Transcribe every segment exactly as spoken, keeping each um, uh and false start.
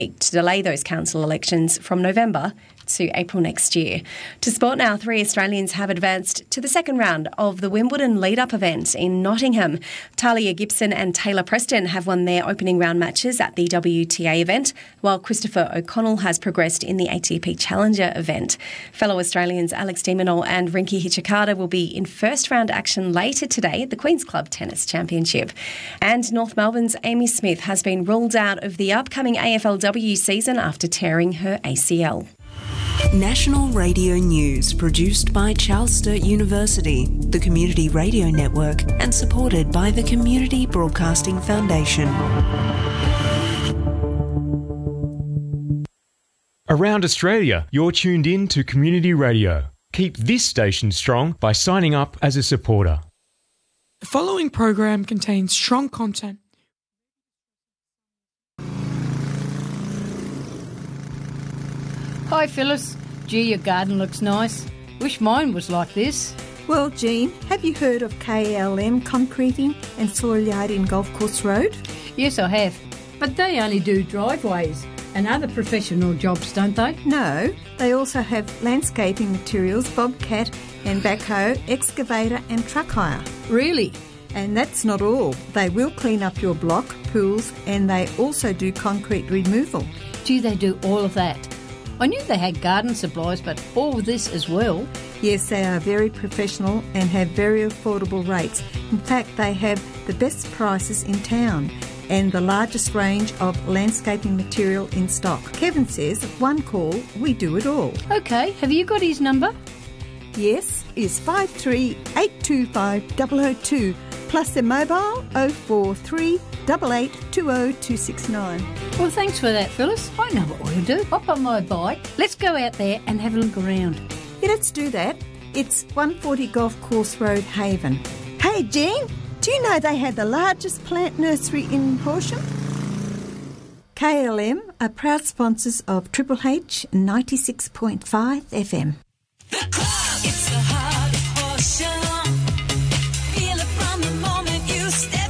to delay those council elections from November to April next year. To sport now, three Australians have advanced to the second round of the Wimbledon lead-up event in Nottingham. Talia Gibson and Taylor Preston have won their opening round matches at the W T A event, while Christopher O'Connell has progressed in the A T P Challenger event. Fellow Australians Alex de Minaur and Rinky Hijikata will be in first-round action later today at the Queen's Club Tennis Championship. And North Melbourne's Amy Smith has been ruled out of the upcoming A F L W season after tearing her A C L. National Radio News, produced by Charles Sturt University, the Community Radio Network, and supported by the Community Broadcasting Foundation. Around Australia, you're tuned in to Community Radio. Keep this station strong by signing up as a supporter. The following program contains strong content. Hi Phyllis. Gee, your garden looks nice. Wish mine was like this. Well, Jean, have you heard of K L M Concreting and Soil Yard in Golf Course Road? Yes, I have. But they only do driveways and other professional jobs, don't they? No, they also have landscaping materials, bobcat and backhoe, excavator and truck hire. Really? And that's not all. They will clean up your block, pools, and they also do concrete removal. Gee, they do all of that. I knew they had garden supplies, but all of this as well. Yes, they are very professional and have very affordable rates. In fact, they have the best prices in town and the largest range of landscaping material in stock. Kevin says, one call, we do it all. OK, have you got his number? Yes, it's five three eight two five zero zero two, plus their mobile oh four three eight eight two oh two six nine. Well, thanks for that, Phyllis. I know what we'll do. Hop on my bike. Let's go out there and have a look around. Yeah, let's do that. It's one forty Golf Course Road, Haven. Hey, Jean, do you know they had the largest plant nursery in Horsham? K L M are proud sponsors of Triple H ninety-six point five F M. The club, it's the heart of Horsham. Feel it from the moment you step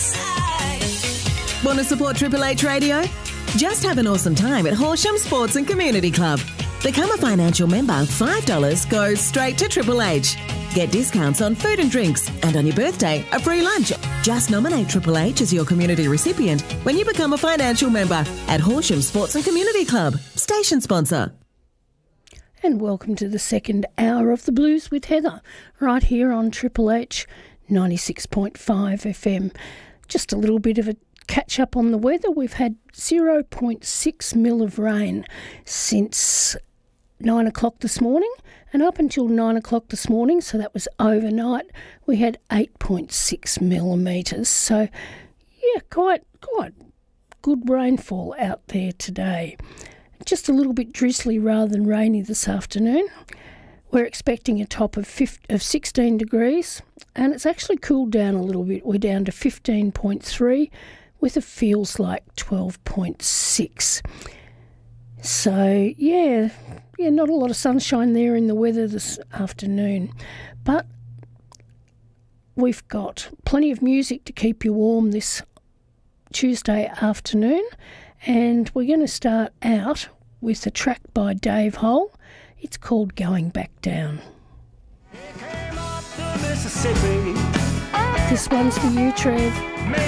inside. Want to support Triple H Radio? Just have an awesome time at Horsham Sports and Community Club. Become a financial member. five dollars goes straight to Triple H. Get discounts on food and drinks, and on your birthday, a free lunch. Just nominate Triple H as your community recipient when you become a financial member at Horsham Sports and Community Club. Station sponsor. And welcome to the second hour of the Blues with Heather, right here on Triple H ninety-six point five F M. Just a little bit of a catch up on the weather. We've had zero point six mil of rain since nine o'clock this morning, and up until nine o'clock this morning, so that was overnight, we had eight point six millimetres. So, yeah, quite, quite good rainfall out there today. Just a little bit drizzly rather than rainy this afternoon. We're expecting a top of fifteen, of sixteen degrees, and it's actually cooled down a little bit. We're down to fifteen point three with a feels like twelve point six. So, yeah, yeah, not a lot of sunshine there in the weather this afternoon. But we've got plenty of music to keep you warm this Tuesday afternoon. And we're going to start out with a track by Dave Hull. It's called Going Back Down. This one's for you, Trev.